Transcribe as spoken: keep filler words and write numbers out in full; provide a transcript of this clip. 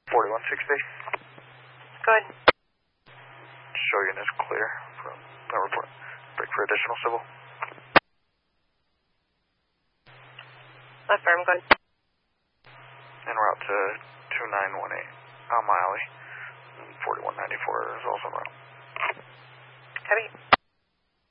forty-one sixty. Go ahead. Show unit is clear from no report. Break for additional civil. Affirm, go ahead. En route to two nine one eight. Alma Alley. forty-one ninety-four is also en route. Copy.